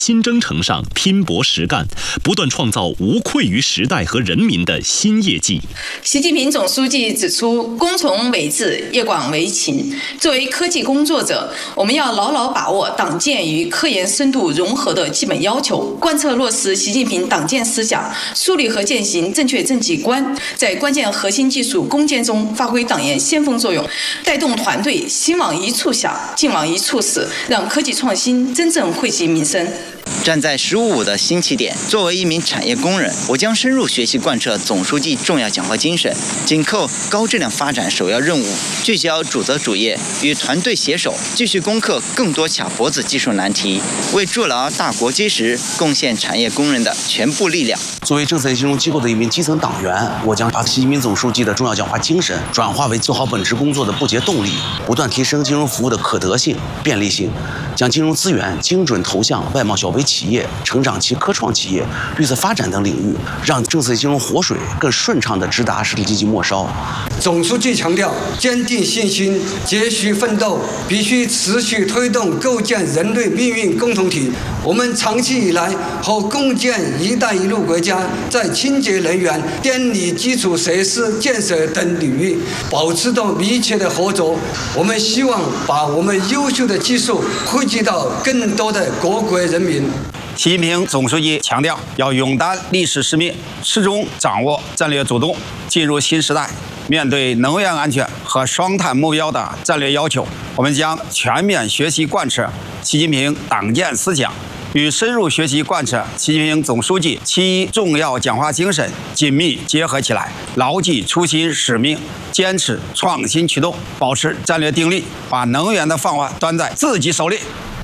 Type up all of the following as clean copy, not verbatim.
新征程上拼搏实干，不断创造无愧于时代和人民的新业绩。 习近平总书记指出，工崇为治，业广为勤。作为科技工作者，我们要牢牢把握党建与科研深度融合的基本要求，贯彻落实习近平党建思想，树立和践行正确政绩观，在关键核心技术攻坚中发挥党研先锋作用，带动团队心往一处想，劲往一处使，让科技创新真正惠及民生。 站在“15+5”的新起点，作为一名产业工人，我将深入学习贯彻总书记重要讲话精神，紧扣高质量发展首要任务，聚焦主责主业，与团队携手，继续攻克更多卡脖子技术难题，为筑牢大国基石贡献产业工人的全部力量。 作为政策金融机构的一名基层党员，我将把习近平总书记的重要讲话精神转化为做好本职工作的不竭动力，不断提升金融服务的可得性、便利性，将金融资源精准投向外贸小微企业、成长期科创企业、绿色发展等领域，让政策金融活水更顺畅地直达实体经济末梢。 总书记强调，坚定信心，继续奋斗，必须持续推动构建人类命运共同体。我们长期以来和共建“一带一路”国家在清洁能源、电力基础设施建设等领域保持着密切的合作。我们希望把我们优秀的技术惠及到更多的各国人民。 习近平总书记强调，要勇担历史使命，始终掌握战略主动。进入新时代，面对能源安全和双碳目标的战略要求，我们将全面学习贯彻习近平党建思想，与深入学习贯彻习近平总书记7重要讲话精神紧密结合起来，牢记初心使命，坚持创新驱动，保持战略定力，把能源的放话端在自己手里。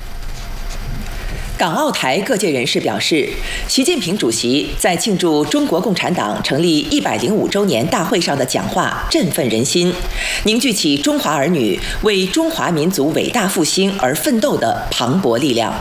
港澳台各界人士表示，习近平主席在庆祝中国共产党成立105周年大会上的讲话振奋人心，凝聚起中华儿女为中华民族伟大复兴而奋斗的磅礴力量。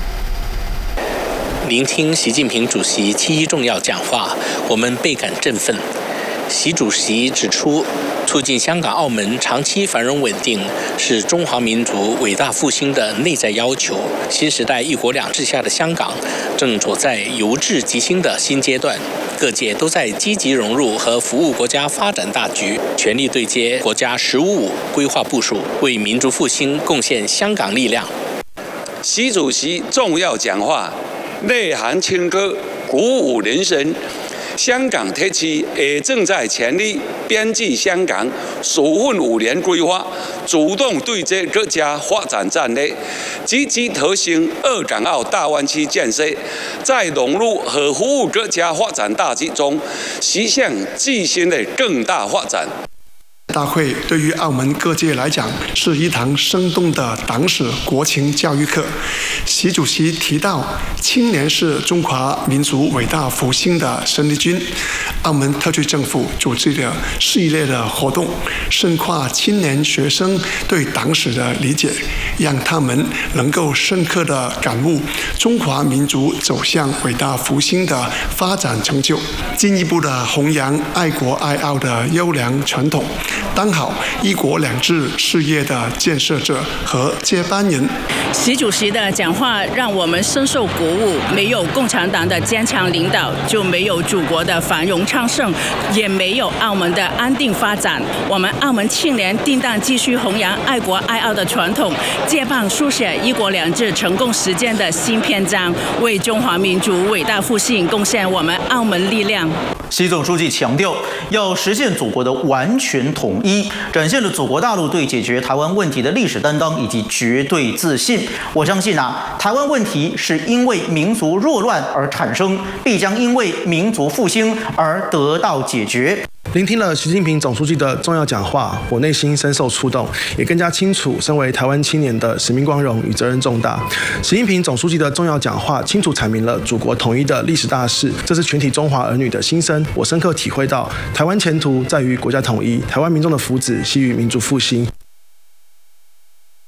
聆听习近平主席7重要讲话，我们倍感振奋。习主席指出，促进香港、澳门长期繁荣稳定是中华民族伟大复兴的内在要求。新时代一国两制下的香港正处在由治及兴的新阶段，各界都在积极融入和服务国家发展大局，全力对接国家“15+5”规划部署，为民族复兴贡献香港力量。 习主席重要讲话内涵清歌，鼓舞人心。香港特区也正在全力编辑香港首份5年规划，主动对接国家发展战略，积极推行2港澳大湾区建设，在融入和服务国家发展大局中，实现自身的更大发展。 大会对于澳门各界来讲是一堂生动的党史国情教育课。习主席提到，青年是中华民族伟大复兴的生力军。澳门特区政府组织的系列的活动，深化青年学生对党史的理解，让他们能够深刻地感悟中华民族走向伟大复兴的发展成就，进一步的弘扬爱国爱澳的优良传统，当好1国2制事业的建设者和接班人。 习主席的讲话让我们深受鼓舞，没有共产党的坚强领导，就没有祖国的繁荣昌盛，也没有澳门的安定发展。我们澳门青年定当继续弘扬爱国爱澳的传统，接棒书写1国2制成功实践的新篇章，为中华民族伟大复兴贡献我们澳门力量。 习总书记强调，要实现祖国的完全统一，展现了祖国大陆对解决台湾问题的历史担当以及绝对自信。我相信台湾问题是因为民族弱乱而产生，必将因为民族复兴而得到解决。 聆听了习近平总书记的重要讲话，我内心深受触动，也更加清楚身为台湾青年的使命光荣与责任重大。习近平总书记的重要讲话清楚阐明了祖国统一的历史大事，这是全体中华儿女的心声。我深刻体会到，台湾前途在于国家统一，台湾民众的福祉系于民族复兴。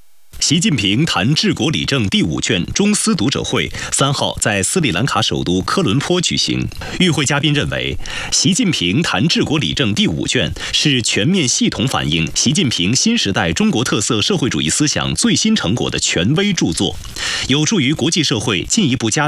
习近平谈治国理政第5卷中斯读者会3号在斯里兰卡首都科伦坡举行。与会嘉宾认为，习近平谈治国理政第5卷是全面系统反映习近平新时代中国特色社会主义思想最新成果的权威著作，有助于国际社会进一步加